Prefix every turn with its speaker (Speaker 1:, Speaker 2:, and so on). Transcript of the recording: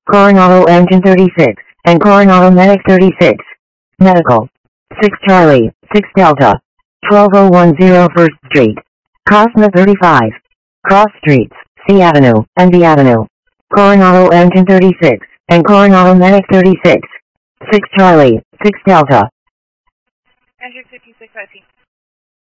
Speaker 1: Coronado Engine 36, and Coronado Medic 36. Medical. 6 Charlie, 6 Delta. 12010 First Street. Cosmo 35. Cross Streets, C Avenue, and B Avenue. Coronado Engine 36, and Coronado Medic 36. 6 Charlie, 6 Delta.
Speaker 2: Engine 56 IT.